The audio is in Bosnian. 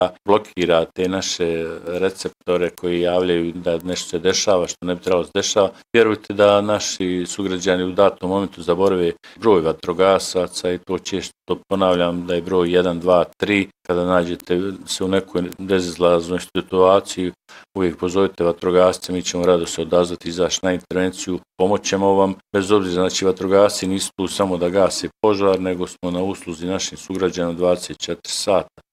blokira te naše receptore koji javljaju da nešto se dešava što ne bi trebalo se dešava. Vjerujte da naši sugrađani u datom momentu zaborave broj vatrogasaca i to često ponavljam da je broj 1, 2, 3. Kada nađete se u nekoj bezizlaznoj situaciji, uvijek pozovite vatrogasce, mi ćemo rado se odazvati, izaći na intervenciju, pomoćemo vam. Bez obzira, znači vatrogasci nisu tu samo da gase požar, nego smo na usluzi našim sugrađanima 24 sata.